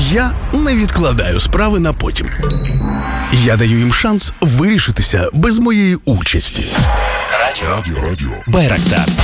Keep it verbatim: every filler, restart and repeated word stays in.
Я не відкладаю справи на потім. Я даю їм шанс вирішитися без моєї участі. Радіо. Радіо. Байрактар.